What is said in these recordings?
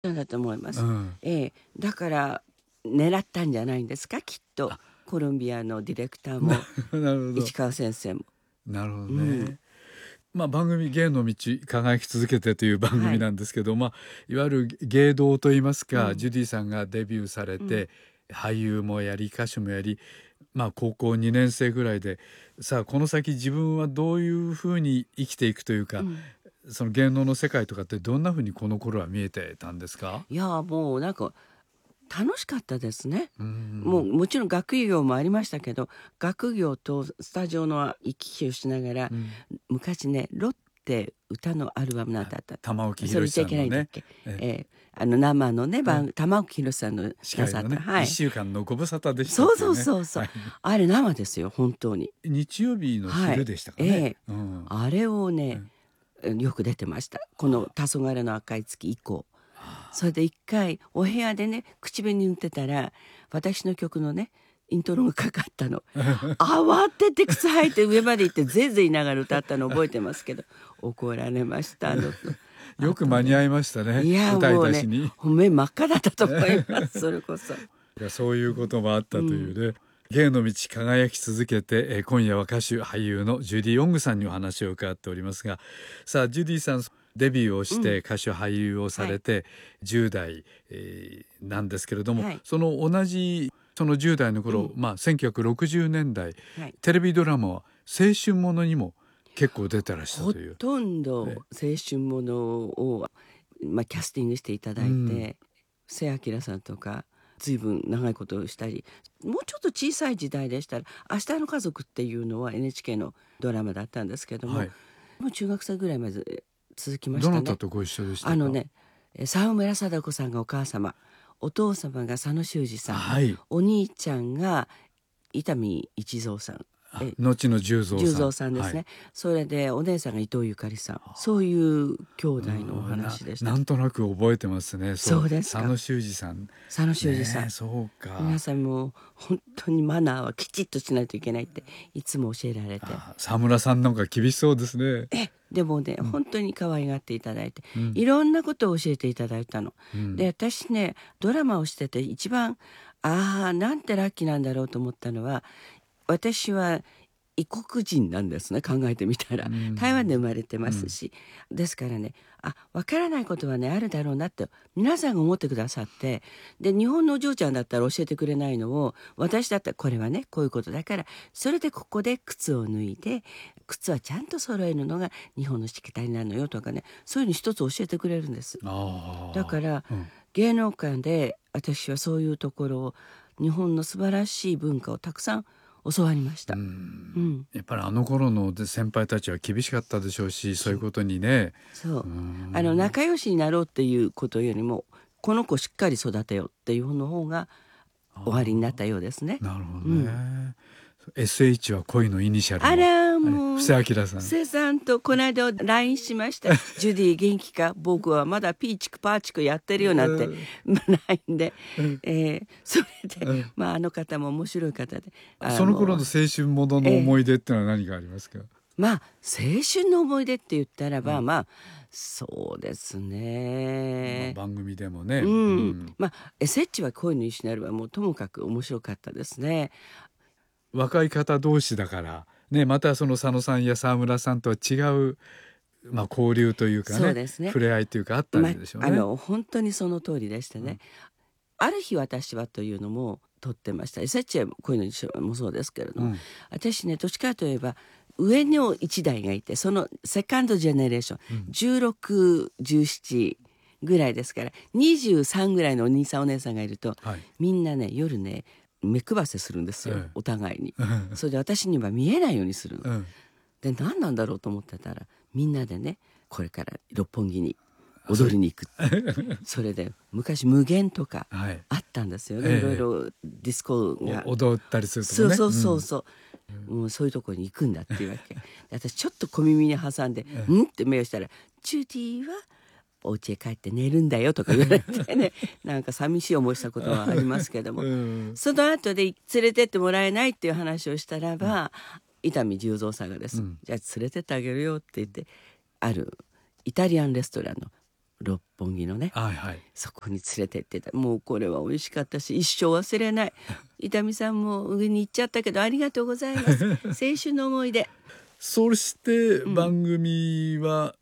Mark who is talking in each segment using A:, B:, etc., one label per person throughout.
A: なんだと思います。
B: うん、
A: だから狙ったんじゃないんですか、きっと。コロンビアのディレクターも
B: なるほど。
A: 市川先生も。
B: なるほど
A: うん、
B: ね。番組芸の道輝き続けてという番
A: はい、
B: 組なんですけど、いわゆる芸道といいますか、
A: うん、
B: ジュディさんがデビューされ
A: うん、
B: て、俳優もやり歌手もやり、高校2年生ぐらいで、さあこの先自分はどういうふうに生きていくというか、
A: うん。
B: その芸能の世界とかってどんなふうにこの頃は見えてたんですか？
A: いやもうなんか楽しかったですね。
B: うん、
A: もちろん学業もありましたけど、学業とスタジオの行き来をしながら、
B: うん、
A: 昔ねロッテ歌のアルバムなんてあった。
B: 玉置
A: それ言っちゃい
B: 宏さんのね、
A: けないんだっけ。生のね
B: え
A: 玉置宏さんのなさった、
B: 司会のね、
A: はい。
B: 1週間のご無沙汰でしたっ
A: そうそう
B: ていうね。
A: そうそう。
B: はい、
A: あれ生ですよ本当に。
B: 日曜日の
A: はい。
B: 昼でしたかね。うん、
A: あれをね、
B: うん、
A: よく出てました。この「黄昏の赤い月」以降。それで一回お部屋でね口紅塗ってたら私の曲のねイントロがかかったの。慌てて靴履いて上まで行ってぜいぜい言いながら歌ったの覚えてますけど、怒られました
B: よく
A: あとね。
B: 間に合いましたね、
A: いや
B: 歌い
A: もうね
B: 出しに。
A: 目真っ赤だったと思いますそれこそ。
B: いや、そういうこともあったとい
A: うん、
B: うね。芸の道輝き続けて、今夜は歌手俳優のジュディ・オングさんにお話を伺っておりますが、さあジュディさんデビューをし
A: うん、
B: て歌手俳優をさ
A: はい
B: れて10代、なんですけれども、
A: はい、
B: その同じその10代の頃、
A: うん、
B: 1960年代
A: はい。
B: テレビドラマは青春ものにも結構出てらした
A: ほ
B: という。
A: とんど
B: え
A: 青春ものを、キャスティングしていただい
B: うん、
A: て、布施明さんとか随分長いことをしたり、もうちょっと小さい時代でしたら「明日の家族」っていうのは NHK のドラマだったんですけども、
B: はい。
A: もう中学生ぐらいまで続きまし
B: どなた
A: たね。
B: とご一緒でしたか？
A: あのね沢村貞子さんがお母様、お父様が佐野修二さん、
B: はい。
A: お兄ちゃんが伊丹一三さん、
B: 後の十三
A: 十三
B: さん。はい。
A: さんですね。それでお姉さんが伊藤ゆかりさん、そういう兄弟のお話でした。
B: なんとなく覚えてますね。そう、
A: そうですか。
B: 佐野修二さん。
A: 佐野修二さ
B: ねえ、
A: ん、
B: そうか。
A: 皆さんも本当にマナーはきちっとしないといけないっていつも教えられて、
B: 沢村さんなんか厳しそうですね。
A: でもね、
B: うん、
A: 本当に可愛がっていただいて、
B: うん、
A: いろんなことを教えていただいたの。で、
B: うん。
A: 私ね、ドラマをしてて一番、なんてラッキーなんだろうと思ったのは、私は異国人なんですね、考えてみたら。
B: うん、
A: 台湾で生まれて
B: うん、
A: ますし。ですからね、わからないことはね、あるだろうなって皆さんが思ってくださって、で、日本のお嬢ちゃんだったら教えてくれないのを、私だったらこれはね、こういうことだから、それでここで靴を脱いで、靴はちゃんと揃えるのが日本のしきたりなのよとかね、そういうの一つ教えてくれるんです。だか
B: あ
A: ら、
B: あ、うん、
A: 芸能界で私はそういうところを、日本の素晴らしい文化をたくさん教わりまし
B: う
A: た。う
B: ん。
A: ん。
B: やっぱりあの頃の先輩たちは厳しかったでしょうし、そういうことにね。
A: そう。
B: うん。
A: 仲良しになろうっていうことよりも、この子しっかり育てようっていうの方が終わりになったようですね。
B: なるほど
A: うん。
B: ね。SH は恋のイニシャルの、あれ、布
A: もう、
B: 施明さん。
A: 布施さんとこの間 LINE しました。ジュディ元気か、僕はまだピーチクパーチクやってるよなんて
B: うん、
A: LINE で、
B: うん、
A: それで、
B: うん。
A: あの方も面白い方で、
B: その頃の青春ものの思い出ってのは何がありますか？
A: 青春の思い出って言ったらば、
B: うん、
A: そうですね。
B: 番組でもね、
A: う
B: う
A: ん。
B: ん、
A: SH は恋の石なるはもうともかく面白かったですね。
B: 若い方同士だからね、またその佐野さんや沢村さんとは違う、交流というかね、
A: そうですね。
B: 触れ合いというかあったんでしょうね。
A: 本当にその通りでしてね。
B: うん、
A: ある日私はというのも撮ってました。SH は恋の石もそうですけれども、
B: うん、
A: 私ね、どっちかといえば、上の一代がいて、そのセカンドジェネレーション、
B: うん、
A: 16、17ぐらいですから、23ぐらいのお兄さんお姉さんがいると、
B: はい、
A: みんなね、夜ね、目配せするんですよ、
B: ええ、
A: お互いに。
B: うん、
A: それで私には見えないようにするの。
B: うん、
A: で、何なんだろうと思ってたら、みんなでね、これから六本木に
B: あ、それ
A: 踊りに行く。それで昔無限とか
B: はい、
A: あったんですよね、いろい
B: ええ、
A: ろディスコが。
B: 踊ったりするとこね。
A: そうそう
B: うん、
A: そうそう、もうそういうところに行くんだっていうわけで、私ちょっと小耳に挟んで
B: え
A: 「ん?」って目をしたら「ジュディはお家へ帰って寝るんだよ」とか言われてね、なんか寂しい思いしたことはありますけど
B: え、
A: も、
B: うん、
A: その後で連れてってもらえないっていう話をしたらば、伊丹十三さんがです、
B: うん、
A: じゃあ連れてってあげるよって言って、あるイタリアンレストランの六本木のね、
B: はいはい。
A: そこに連れてってた。もうこれは美味しかったし一生忘れない。伊丹さんも上に行っちゃったけどありがとうございます。青春の思い出。
B: そして番組は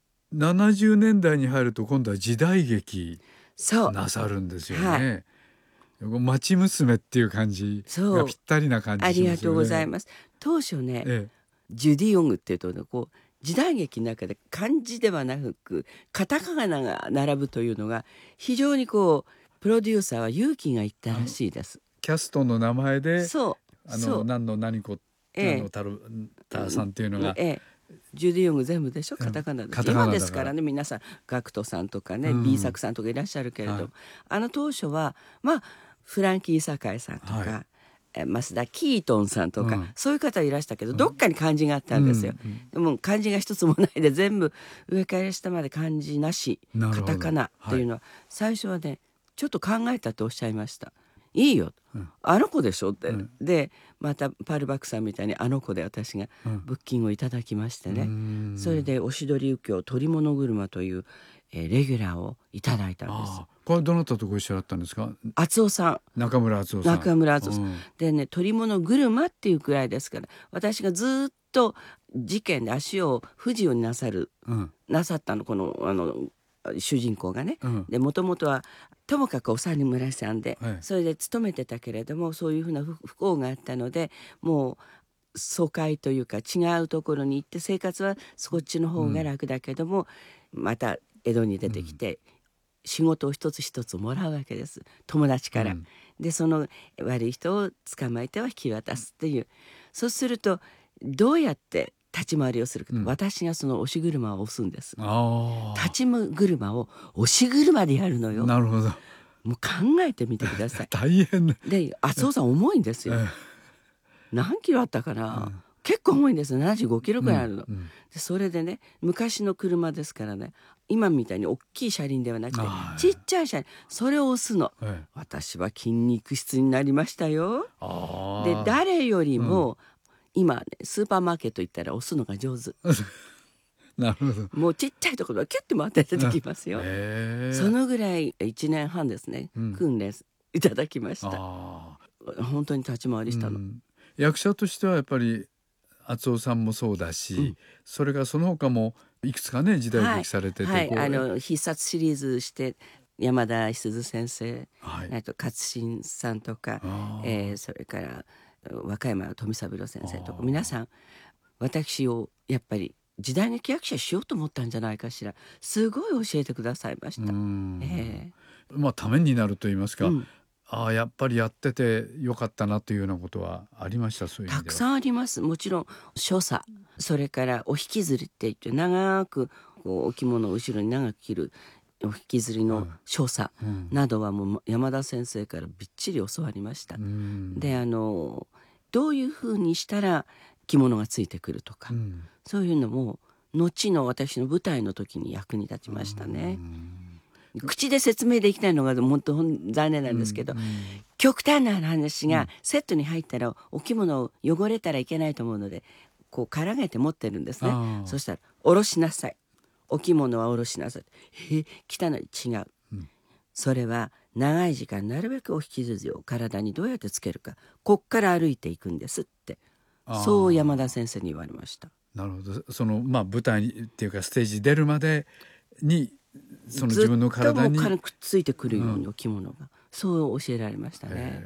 B: 70年代に入ると今度は時代劇
A: そう
B: なさるんですよ
A: は
B: ね。町娘っていう感じがぴったりな感じ
A: あ
B: しますよね。
A: りがとうございます。当初ね、
B: ええ、
A: ジュディ・ヨングっていうとね、こう時代劇の中で漢字ではなくカタカナが並ぶというのが非常にこうプロデューサーは勇気がいったらしいです。
B: キャストの名前で
A: そう
B: 何の何子タさんっていうのが、
A: ジュディ・ヨング全部でしょ、カタカナで、
B: カタカナだから
A: 今ですからね、皆さんガクトさんとかね、
B: うん
A: B 作さんとかいらっしゃるけれども、
B: はい、
A: あの当初はまあフランキー堺さんとか、
B: はい
A: 増田キートンさんとか、
B: うん
A: そういう方いらしたけど、どっかに漢字があったんですよ、でも漢字が一つもないで全部上から下まで漢字なしカ
B: なるほど
A: タカナというのは、最初はねちょっと考えたとおっしゃいました。いいよ、あの子でしょって、でまたパルバクさんみたいにあの子で私がブッキングをいただきましてね、それでおしどり右京捕物車という、レギュラーをいただいたんです。
B: これどなたとご一緒だったんですか？
A: 厚尾さん、
B: 中村厚尾さん。
A: 中村厚尾さん、でね、捕物車っていうくらいですから、私がずっと事件で足を不自由になさったの、この主人公がね、でもともとはともかくおさ村さんで、それで勤めてたけれども、そういうふうな不幸があったので、もう疎開というか違うところに行って生活はそっちの方が楽だけども、また江戸に出てきて、仕事を一つ一つもらうわけです、友達から、でその悪い人を捕まえては引き渡すっていう、そうするとどうやって立ち回りをするか、私がその押し車を押すんです。立ち車を押し車でやるのよ。
B: なるほど。
A: もう考えてみてください。
B: 大変ね。
A: で厚尾さん重いんですよ、何キロあったかな、結構重いんですよ、75キロくらいあるの、でそれでね、昔の車ですからね、今みたいに大きい車輪ではなくてちっちゃい車輪、それを押すの、私は筋肉質になりましたよ。で誰よりも、今ねスーパーマーケット行ったら押すのが上手
B: なるほど。
A: もうちっちゃいところはキュッて回って出てきますよ。そのぐらい1年半ですね、訓練いただきました。本当に立ち回りしたの、
B: 役者としてはやっぱり厚尾さんもそうだし、それからその他もいくつかね時代劇されてて、
A: 必殺シリーズして山田五十鈴先生、あと勝新さんとか、それから和歌山富三郎先生とか、皆さん私をやっぱり時代劇役者しようと思ったんじゃないかしら。すごい教えてくださいました。
B: ためになると言いますか、やっぱりやっててよかったなというようなことはありました？そういう意味では
A: たくさんあります。もちろん所作、それからお引きずりって言って長くこうお着物を後ろに長く着るお引きずりの所作などはもう山田先生からびっちり教わりました。でどういうふうにしたら着物がついてくるとか、そういうのも後の私の舞台の時に役に立ちましたね。口で説明できないのが本当残念なんですけど、極端な話がセットに入ったらお着物を汚れたらいけないと思うので、こうからげて持ってるんですね。そしたら下ろしなさい、お着物は下ろしなさい、着たのに違う、それは長い時間なるべくお引きずりを体にどうやってつけるか、こっから歩いていくんですって、そう山田先生に言われました。
B: なるほど。その舞台っていうかステージ出るまでにその自分の体に
A: ずっともうくっついてくるようにお着物が、そう教えられましたね。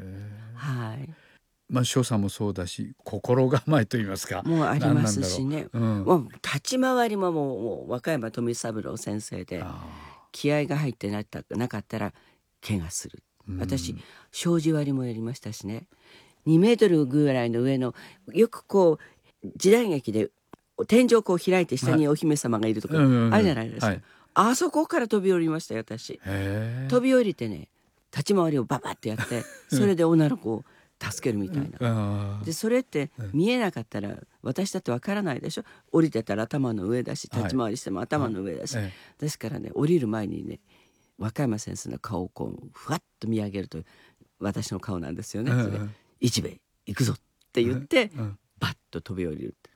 B: 所作もそうだし心構えと言いますか
A: もうありますしね、もう立ち回りももう和歌山富三郎先生で、気合が入ってなかったら怪我する。私障子割りもやりましたしね、2メートルぐらいの上の、よくこう時代劇で天井こう開いて下にお姫様がいるとかあるじゃないですか、あそこから飛び降りましたよ私。飛び降りてね、立ち回りをババッてやってそれで女の子を助けるみたいな。でそれって見えなかったら私だってわからないでしょ。降りてたら頭の上だし、立ち回りしても頭の上だし、ですからね、降りる前にね、和歌山先生の顔をこうふわっと見上げると私の顔なんですよね。それで一兵衛行くぞって言って、バッと飛び降りる。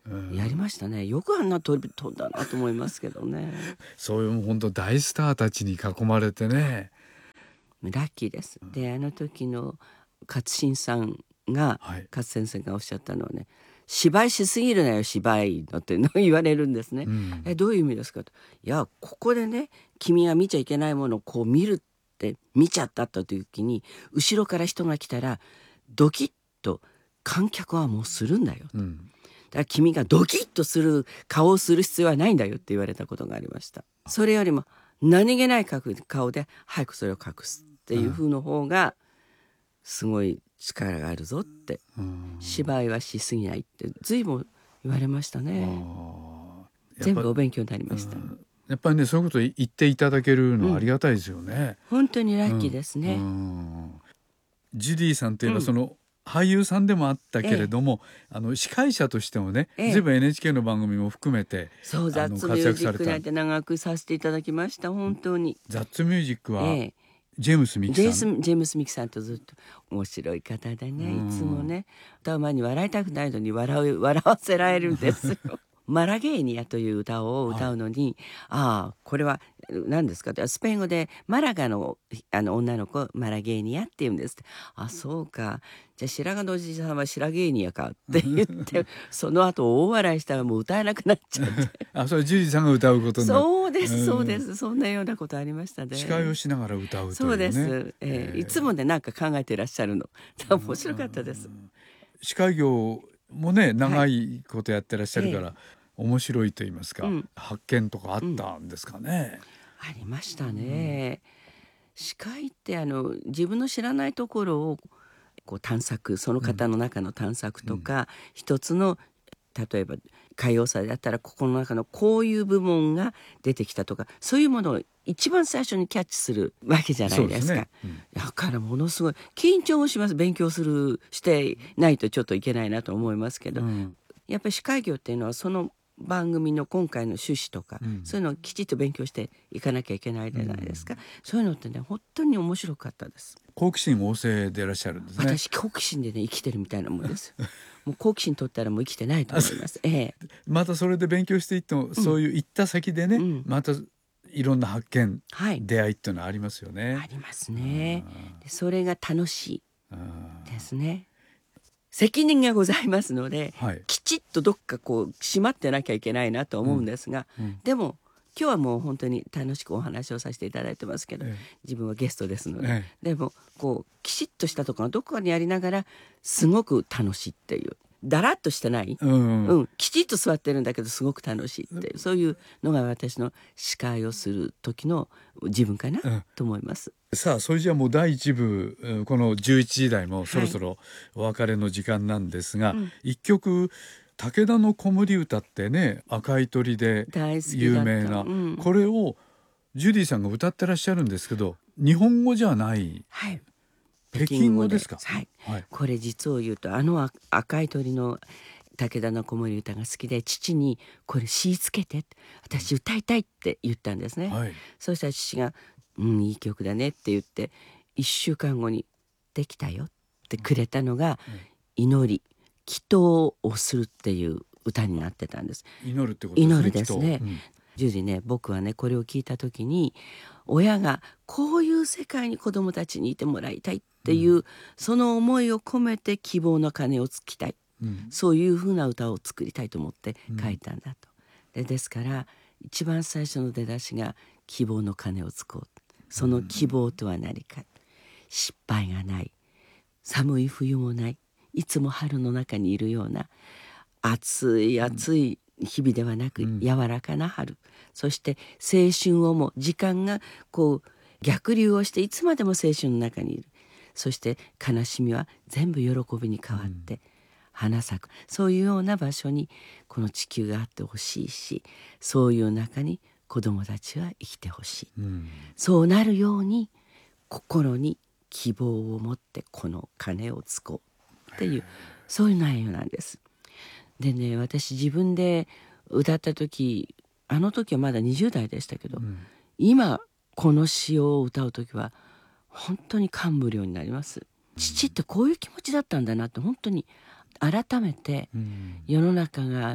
A: やりましたね。よくあんな飛んだなと思いますけどね。
B: そういう本当大スターたちに囲まれてね。
A: ラッキーです。であの時の勝新さんが、
B: はい、
A: 勝先生がおっしゃったのはね、芝居しすぎるなよ芝居のっての言われるんですね。どういう意味ですかと。いやここでね君が見ちゃいけないものをこう見るって見ちゃったという時に後ろから人が来たらドキッと観客はもうするんだよ。だから君がドキッとする顔をする必要はないんだよって言われたことがありました。それよりも何気ない顔で早くそれを隠すっていう風の方がすごい力があるぞって、芝居はしすぎないって随分言われましたね。全部お勉強になりました。
B: やっぱりねそういうこと言っていただけるのはありがたいですよね。
A: 本当にラッキーですね。
B: ジュディさんといえばその、俳優さんでもあったけれども、司会者としてもね、随分 NHK の番組も含めて
A: そうザッツミュージックなんて長くさせていただきました。本当に
B: ザッツミュージックは、ジェームス・ミキさん
A: ジェームス・ミキさんとずっと面白い方でね、いつもね歌う前に笑いたくないのに笑わせられるんですよ。マラゲーニアという歌を歌うのに、これは何ですかってスペイン語でマラガの女の子マラゲーニアって言うんですって。そうか、じゃあ白髪のおじさんは白ゲーニアかって言ってその後大笑いしたらもう歌えなくなっちゃって
B: それジュディさんが歌うことになる。
A: そうですそうです、そんなようなことありましたね。
B: 司会をしながら歌うというね。
A: そうです、いつもねなんか考えていらっしゃるの面白かったです。
B: 司会業もね長いことやってらっしゃるから、面白いと言いますか、発見とかあったんですかね。
A: ありましたね。司会って自分の知らないところをこう探索、その方の中の探索とか、一つの例えば歌謡祭だったらここの中のこういう部門が出てきたとか、そういうものを一番最初にキャッチするわけじゃないですか。だからものすごい緊張もします。勉強してないとちょっといけないなと思いますけど、やっぱり司会業っていうのはその番組の今回の趣旨とか、そういうのをきちっと勉強していかなきゃいけないじゃないですか。そういうのってね本当に面白かったです。
B: 好奇心旺盛でいらっしゃるんですね。
A: 私好奇心でね生きてるみたいなもんです。もう好奇心取ったらもう生きてないと思います。
B: またそれで勉強していっても、そういう行った先でね、またいろんな発見、出会いっていうのはありますよね。
A: ありますね。でそれが楽しいですね。責任がございますので、きちっとどっかこう閉まってなきゃいけないなと思うんですが、でも今日はもう本当に楽しくお話をさせていただいてますけど、自分はゲストですので、でもこうきちっとしたところがどこかにありながらすごく楽しいっていう、だらっとしてない、きちっと座ってるんだけどすごく楽しいっていう、そういうのが私の司会をする時の自分かなと思います。
B: さあそれじゃあもう第一部この11時台もそろそろお別れの時間なんですが、一曲武田の子守歌ってね、赤い鳥で有名な、これをジュディさんが歌ってらっしゃるんですけど、日本語じゃない、北京語ですか。
A: これ実を言うと赤い鳥の武田の子守歌が好きで、父にこれ詞つけて私歌いたいって言ったんですね。そうしたら父がいい曲だねって言って1週間後にできたよってくれたのが、祈り祈祷をするっていう歌になってたんです。
B: 祈るってことですね。
A: 祈るですね。ジュディね、僕はねこれを聞いた時に、親がこういう世界に子どもたちにいてもらいたいっていう、その思いを込めて希望の鐘をつきたい、そういうふうな歌を作りたいと思って書いたんだと。ですから一番最初の出だしが希望の鐘をつこう。その希望とは何か。失敗がない、寒い冬もない、いつも春の中にいるような暑い暑い日々ではなく、柔らかな春、そして青春をも時間がこう逆流をしていつまでも青春の中にいる。そして悲しみは全部喜びに変わって花咲く、そういうような場所にこの地球があってほしいし、そういう中に子どもたちは生きてほしい、そうなるように心に希望を持ってこの鐘をつこうっていう、そういう内容なんです。でね、私自分で歌った時、あの時はまだ20代でしたけど、今この詩を歌う時は本当に感無量になります。父ってこういう気持ちだったんだなって本当に改めて、世の中が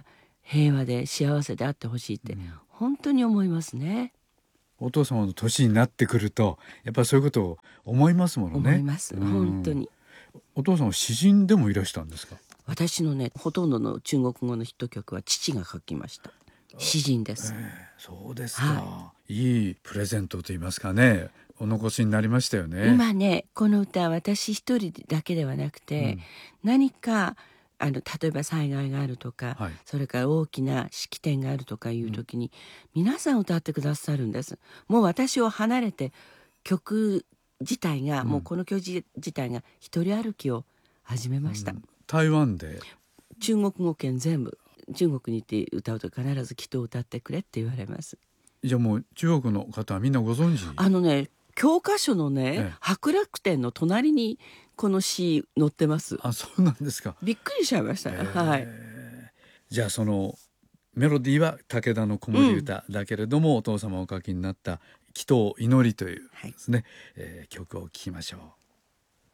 A: 平和で幸せであってほしいって、本当に思いますね。
B: お父様の年になってくるとやっぱりそういうことを思いますものね。
A: 思います、本当に。
B: お父さんは詩人でもいらしたんですか？
A: 私のね、ほとんどの中国語のヒット曲は父が書きました。詩人です。
B: そうですか、いいプレゼントと言いますかね、お残しになりましたよね。
A: 今ね、この歌は私一人だけではなくて、何か例えば災害があるとか、それから大きな式典があるとかいう時に、皆さん歌ってくださるんです。もう私を離れて曲自体が、もうこの曲自体が一人歩きを始めました。
B: 台湾で
A: 中国語圏全部、中国に行って歌うと必ず祈祷を歌ってくれって言われます。
B: じゃあもう中国の方はみんなご存知？
A: 教科書のね、博楽天の隣にこの詩載ってます。
B: あ、そうなんですか。
A: びっくりしちゃいました。はい。
B: じゃあそのメロディーは武田の子守歌だけれども、お父様お書きになった祈祷祈りというですね、曲を聴きましょう。